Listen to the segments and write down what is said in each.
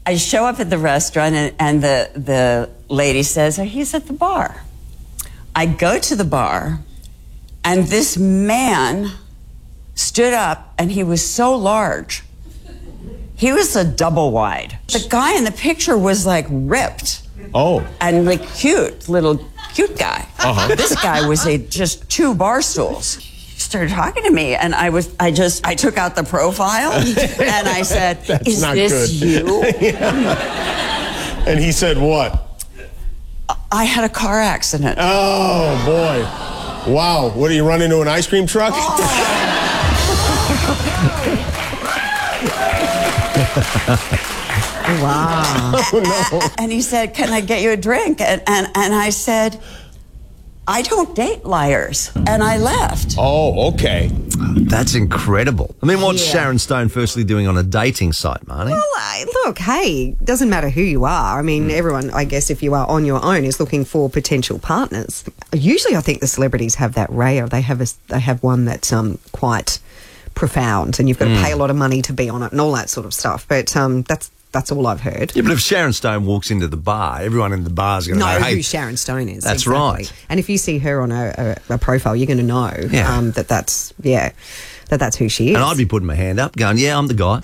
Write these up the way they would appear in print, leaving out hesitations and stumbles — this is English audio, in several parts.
I show up at the restaurant, and the lady says, oh, he's at the bar. I go to the bar, and this man stood up, and he was so large. He was a double wide. The guy in the picture was like ripped. Oh. And like cute guy. Uh-huh. This guy was just 2 bar stools. He started talking to me, and I took out the profile and I said, is this you? Yeah. And he said what? I had a car accident. Oh, boy. Wow. What, did you run into an ice cream truck? Oh. Wow. Oh, no. And he said, can I get you a drink? And I said, I don't date liars. And I left. Oh, okay. That's incredible. I mean, what's Sharon Stone firstly doing on a dating site, Marnie? Well, look, hey, doesn't matter who you are. I mean, everyone, I guess, if you are on your own, is looking for potential partners. Usually, I think the celebrities have that rare. They have one that's quite profound, and you've got to pay a lot of money to be on it and all that sort of stuff. But that's all I've heard. Yeah, but if Sharon Stone walks into the bar, everyone in the bar is going to know who Sharon Stone is. That's exactly. right. And if you see her on a profile, you're going to know that's who she is. And I'd be putting my hand up going, yeah, I'm the guy.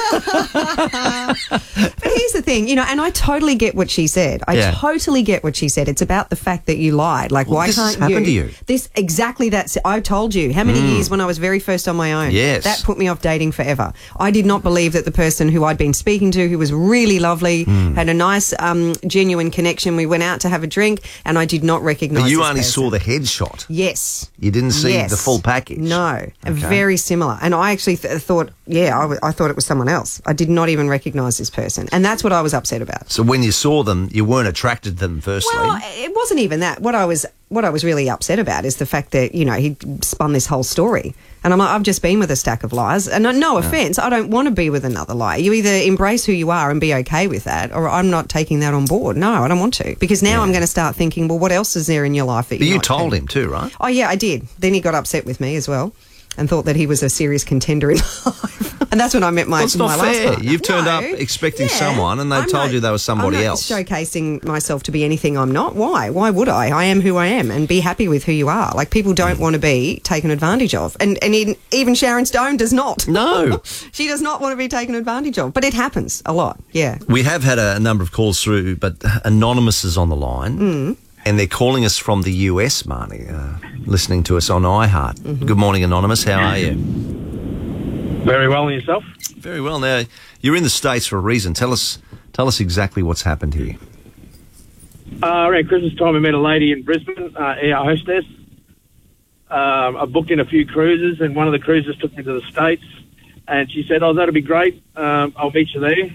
But here's the thing, and I totally get what she said. I totally get what she said. It's about the fact that you lied. Like, why can't you? Happened to you? That's I told you how many years when I was very first on my own. Yes. That put me off dating forever. I did not believe that the person who I'd been speaking to, who was really lovely, had a nice, genuine connection. We went out to have a drink, and I did not recognise But you this only person. saw the headshot. Yes. You didn't see the full package. No. Very similar. And I actually thought, I thought it was someone else. I did not even recognise this person. And that's what I was upset about. So when you saw them, you weren't attracted to them firstly? Well, it wasn't even that. What I was really upset about is the fact that, he spun this whole story. And I'm like, I've just been with a stack of liars. And no offence, I don't want to be with another liar. You either embrace who you are and be okay with that, or I'm not taking that on board. No, I don't want to. Because now I'm going to start thinking, well, what else is there in your life that you told him too, right? Oh, yeah, I did. Then he got upset with me as well and thought that he was a serious contender in life. And that's when I met my It's not last fair. partner. You've turned up expecting someone, and they've told you they were somebody else. I'm not showcasing myself to be anything I'm not. Why? Why would I? I am who I am, and be happy with who you are. Like, people don't want to be taken advantage of. And even Sharon Stone does not. No. She does not want to be taken advantage of. But it happens a lot, yeah. We have had a number of calls through, but Anonymous is on the line. And they're calling us from the US, Marnie, listening to us on iHeart. Good morning, Anonymous. How are you? Very well, and yourself? Very well. Now, you're in the States for a reason. Tell us exactly what's happened here. Around Christmas time, I met a lady in Brisbane, air hostess. I booked in a few cruises, and one of the cruises took me to the States. And she said, that'll be great. I'll meet you there.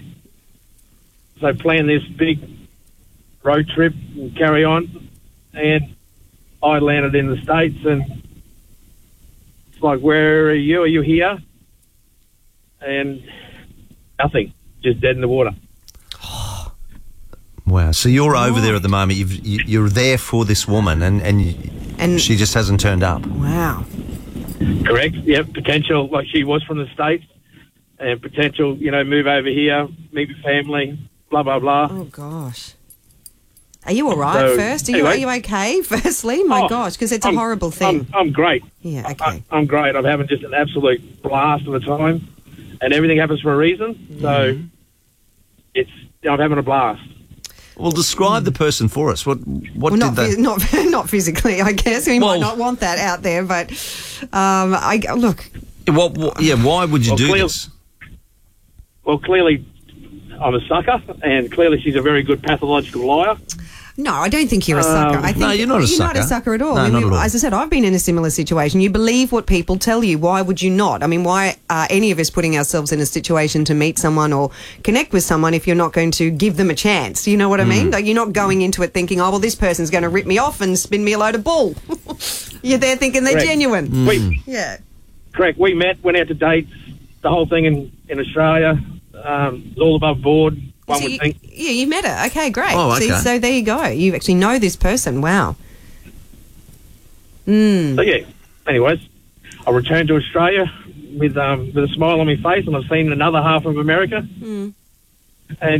So planned this big road trip and carry on. And I landed in the States, and it's like, where are you? Are you here? And nothing, just dead in the water. Wow. So you're over there at the moment. You're there for this woman, and she just hasn't turned up. Wow. Correct. Yep. Potential, like she was from the States, and potential, move over here, meet with family, blah, blah, blah. Oh, gosh. Are you all right first? Are you okay, firstly? My gosh, because it's a horrible thing. I'm great. Yeah, okay. I'm great. I'm having just an absolute blast of a time, and everything happens for a reason. So I'm having a blast. Well, describe the person for us. What did they... Not physically, I guess. We might not want that out there, but look. Why would you do this? Well, clearly I'm a sucker, and clearly she's a very good pathological liar. No, I don't think you're a sucker. I think no, you're not a sucker. You're not a sucker at all. No, not at all. As I said, I've been in a similar situation. You believe what people tell you. Why would you not? I mean, why are any of us putting ourselves in a situation to meet someone or connect with someone if you're not going to give them a chance? You know what I mean? Like, you're not going into it thinking, this person's going to rip me off and spin me a load of bull. You're there thinking they're genuine. Correct. We met, went out to dates, the whole thing in Australia. It's all above board. One would think. Yeah, you met her. Okay, great. Oh, okay. So there you go. You actually know this person. Wow. So yeah. Anyways, I returned to Australia with a smile on my face, and I've seen another half of America. And